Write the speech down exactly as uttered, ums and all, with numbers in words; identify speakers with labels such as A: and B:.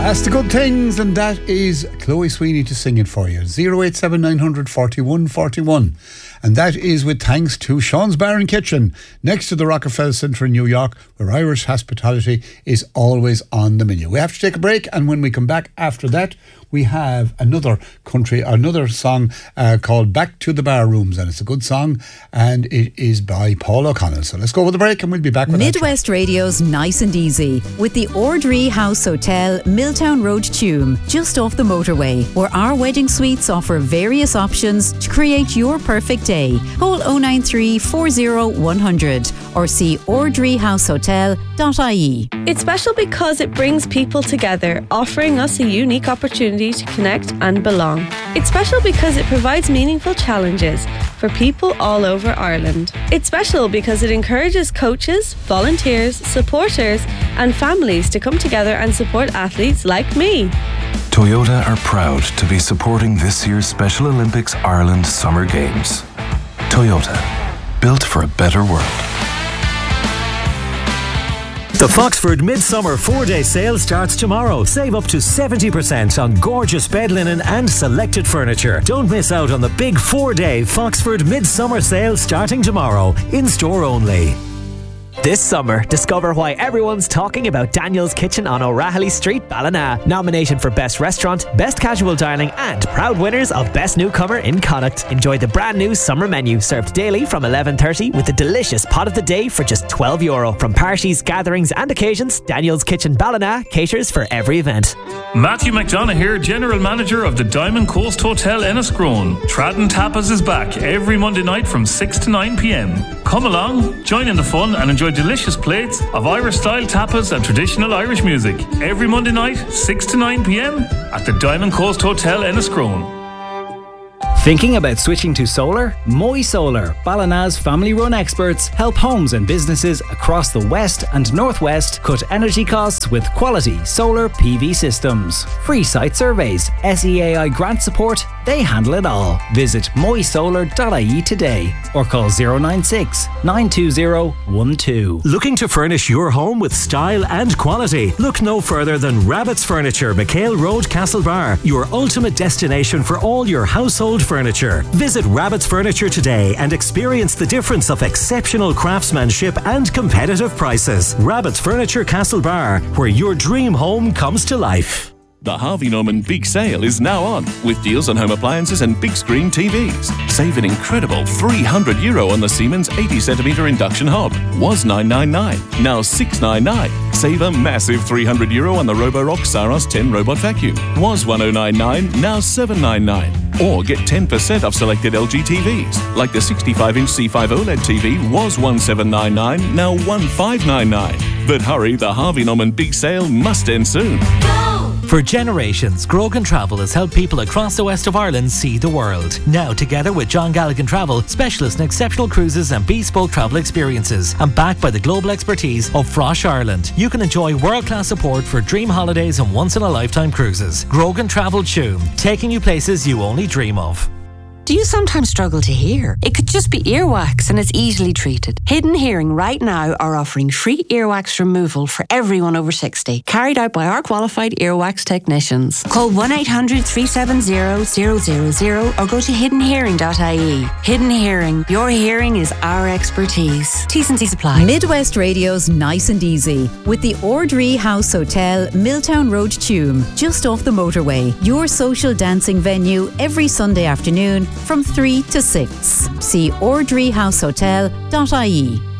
A: That's the good things, and that is Chloe Sweeney to sing it for you. zero eight seven nine hundred forty-one forty-one. And that is with thanks to Sean's Bar and Kitchen, next to the Rockefeller Centre in New York, where Irish hospitality is always on the menu. We have to take a break, and when we come back after that, we have another country, another song uh, called Back to the Bar Rooms, and it's a good song, and it is by Paul O'Connell. So let's go with the break, and we'll be back with
B: Midwest Radio's Nice and Easy with the Ordree House Hotel, Milltown Road, Tuam, just off the motorway, where our wedding suites offer various options to create your perfect day. Call oh nine three, four oh, one hundred or see ordree house hotel dot I E.
C: It's special because it brings people together, offering us a unique opportunity to connect and belong. It's special because it provides meaningful challenges for people all over Ireland. It's special because it encourages coaches, volunteers, supporters and families to come together and support athletes like me.
D: Toyota are proud to be supporting this year's Special Olympics Ireland Summer Games. Toyota, built for a better world.
E: The Foxford Midsummer four-day sale starts tomorrow. Save up to seventy percent on gorgeous bed linen and selected furniture. Don't miss out on the big four-day Foxford Midsummer sale starting tomorrow. In-store only.
F: This summer, discover why everyone's talking about Daniel's Kitchen on O'Rahilly Street, Ballina. Nominated for Best Restaurant, Best Casual Dining and proud winners of Best Newcomer in Connacht. Enjoy the brand new summer menu served daily from eleven thirty with a delicious pot of the day for just twelve euro. From parties, gatherings and occasions, Daniel's Kitchen Ballina caters for every event.
G: Matthew McDonough here, General Manager of the Diamond Coast Hotel Enniscrone. Tradden Tapas is back every Monday night from six to nine p.m. Come along, join in the fun and enjoy delicious plates of Irish-style tapas and traditional Irish music. Every Monday night, six to nine p.m. at the Diamond Coast Hotel Enniscrone.
H: Thinking about switching to solar? Moy Solar, Ballina's family-run experts, help homes and businesses across the west and northwest cut energy costs with quality solar P V systems. Free site surveys, S E A I grant support, they handle it all. Visit moy solar dot I E today or call zero nine six, nine two zero, one two.
E: Looking to furnish your home with style and quality? Look no further than Rabbit's Furniture, McHale Road, Castlebar, your ultimate destination for all your household furniture. Furniture. Visit Rabbit's Furniture today and experience the difference of exceptional craftsmanship and competitive prices. Rabbit's Furniture, Castlebar, where your dream home comes to life.
I: The Harvey Norman Big Sale is now on, with deals on home appliances and big screen T Vs. Save an incredible three hundred euro on the Siemens eighty centimetre induction hob. Was nine ninety-nine, now six ninety-nine. Save a massive three hundred euro on the Roborock Saros ten robot vacuum. Was ten ninety-nine, now seven ninety-nine. Or get ten percent off selected L G T Vs, like the sixty-five inch C five OLED T V was seventeen ninety-nine, now fifteen ninety-nine. But hurry, the Harvey Norman Big Sale must end soon.
J: For generations, Grogan Travel has helped people across the west of Ireland see the world. Now, together with John Galligan Travel, specialists in exceptional cruises and bespoke travel experiences, and backed by the global expertise of Frosh Ireland, you can enjoy world-class support for dream holidays and once-in-a-lifetime cruises. Grogan Travel Tuam, taking you places you only dream of.
K: Do you sometimes struggle to hear? It could just be earwax and it's easily treated. Hidden Hearing right now are offering free earwax removal for everyone over sixty, carried out by our qualified earwax technicians. Call one eight hundred, three seven zero, zero zero zero or go to hidden hearing dot I E. Hidden Hearing, your hearing is our expertise. T's and C's apply.
B: Midwest Radio's Nice and Easy with the Ordree House Hotel, Milltown Road, Tuam, just off the motorway. Your social dancing venue every Sunday afternoon from three to six. See ordree house hotel dot I E.